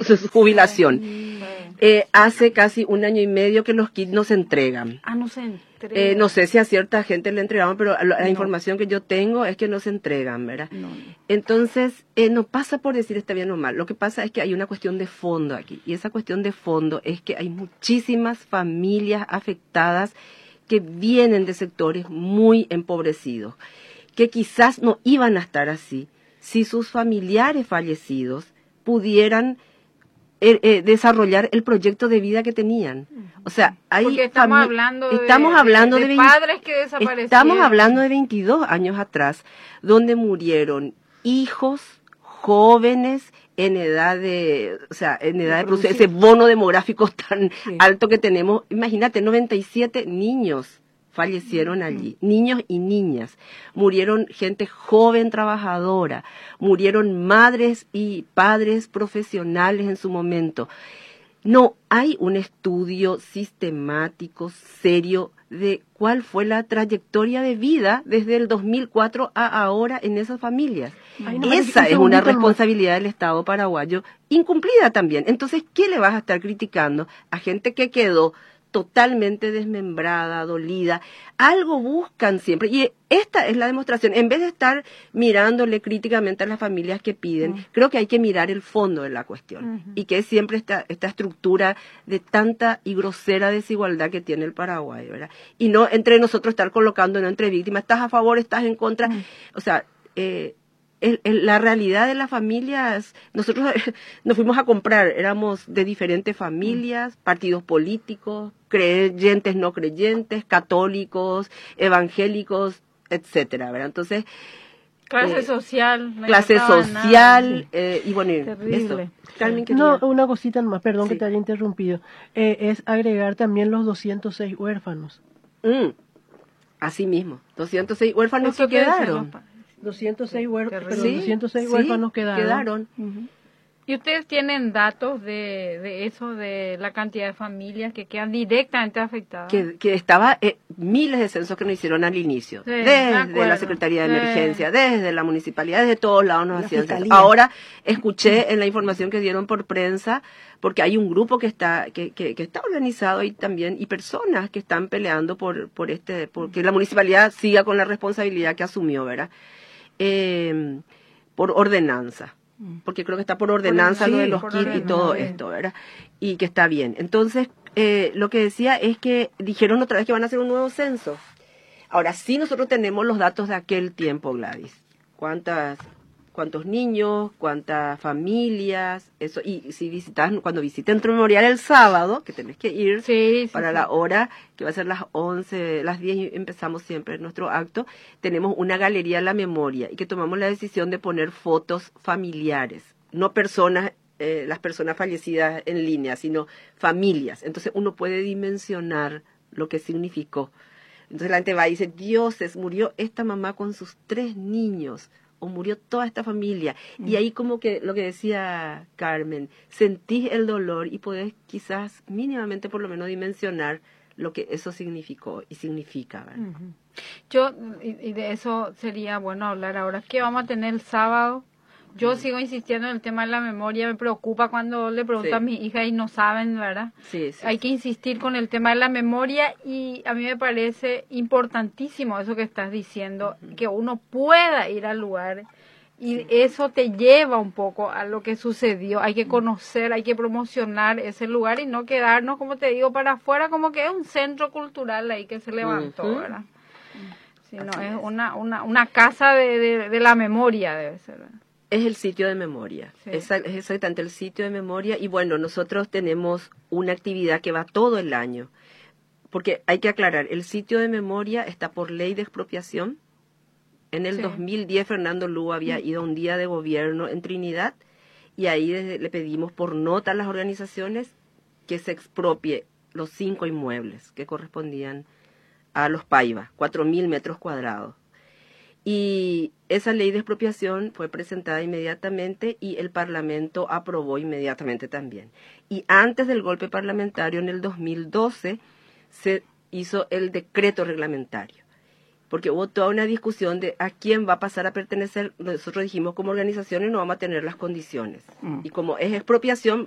su jubilación. Hace casi 1 año y medio que los kits no se entregan. No se entregan. No sé si a cierta gente le entregaron, pero la información que yo tengo es que no se entregan, ¿verdad? No. Entonces, no pasa por decir está bien o mal. Lo que pasa es que hay una cuestión de fondo aquí. Y esa cuestión de fondo es que hay muchísimas familias afectadas que vienen de sectores muy empobrecidos, que quizás no iban a estar así si sus familiares fallecidos pudieran desarrollar el proyecto de vida que tenían. O sea, porque estamos hablando de padres que desaparecieron. Estamos hablando de 22 años atrás, donde murieron hijos jóvenes en edad de producir ese bono demográfico tan alto que tenemos. Imagínate, 97 niños fallecieron allí, niños y niñas. Murieron gente joven trabajadora, murieron madres y padres profesionales en su momento. No hay un estudio sistemático, serio, de cuál fue la trayectoria de vida desde el 2004 a ahora en esas familias. Esa es una responsabilidad del Estado paraguayo incumplida también. Entonces, ¿qué le vas a estar criticando a gente que quedó totalmente desmembrada, dolida? Algo buscan siempre, y esta es la demostración. En vez de estar mirándole críticamente a las familias que piden, creo que hay que mirar el fondo de la cuestión, y que es siempre esta estructura de tanta y grosera desigualdad que tiene el Paraguay, ¿verdad? Y no entre nosotros estar colocándonos entre víctimas, estás a favor, estás en contra, o sea, la realidad de las familias, nosotros nos fuimos a comprar, éramos de diferentes familias, partidos políticos, creyentes, no creyentes, católicos, evangélicos, etcétera, ¿verdad? Entonces, clase social, y bueno, eso. Carmen, no, una cosita más, perdón que te haya interrumpido, es agregar también los 206 huérfanos. Así mismo, 206 huérfanos que quedaron. 206 huérfanos quedaron. ¿Y ustedes tienen datos de eso, de la cantidad de familias que quedan directamente afectadas? Que estaba miles de censos que nos hicieron al inicio, desde la Secretaría de Emergencia, desde la Municipalidad, desde todos lados nos hacían censos. Ahora escuché en la información que dieron por prensa, porque hay un grupo que está organizado y también, y personas que están peleando porque la Municipalidad siga con la responsabilidad que asumió, ¿verdad? Por ordenanza, porque creo que está por ordenanza lo de los kits y todo esto, ¿verdad? Y que está bien. Entonces, lo que decía es que dijeron otra vez que van a hacer un nuevo censo. Ahora, sí nosotros tenemos los datos de aquel tiempo, Gladys. ¿Cuántos niños, cuántas familias, eso, y si cuando visiten Centro Memorial el sábado, que tenés que ir para la hora, que va a ser las 11, las 10 empezamos siempre nuestro acto, tenemos una galería de la memoria, y que tomamos la decisión de poner fotos familiares, no personas, las personas fallecidas en línea, sino familias. Entonces uno puede dimensionar lo que significó. Entonces la gente va y dice, Dioses, murió esta mamá con sus 3 niños, o murió toda esta familia. Y ahí como que lo que decía Carmen, sentís el dolor y podés quizás mínimamente por lo menos dimensionar lo que eso significó y significa, ¿verdad? Y de eso sería bueno hablar ahora. ¿Qué vamos a tener el sábado? Yo sigo insistiendo en el tema de la memoria, me preocupa cuando le pregunto a mis hijas y no saben, ¿verdad? Hay que insistir con el tema de la memoria, y a mí me parece importantísimo eso que estás diciendo, que uno pueda ir al lugar, y eso te lleva un poco a lo que sucedió. Hay que conocer, hay que promocionar ese lugar y no quedarnos, como te digo, para afuera, como que es un centro cultural ahí que se levantó, ¿verdad? Sino es una casa de la memoria, debe ser, ¿verdad? Es el sitio de memoria, es exactamente el sitio de memoria. Y bueno, nosotros tenemos una actividad que va todo el año, porque hay que aclarar, el sitio de memoria está por ley de expropiación. En el 2010 Fernando Lugo había ido a un día de gobierno en Trinidad, y ahí le pedimos por nota a las organizaciones que se expropie los 5 inmuebles que correspondían a los Paiva, 4.000 metros cuadrados. Y esa ley de expropiación fue presentada inmediatamente y el Parlamento aprobó inmediatamente también. Y antes del golpe parlamentario, en el 2012, se hizo el decreto reglamentario, porque hubo toda una discusión de a quién va a pasar a pertenecer. Nosotros dijimos, como organizaciones no vamos a tener las condiciones. Y como es expropiación,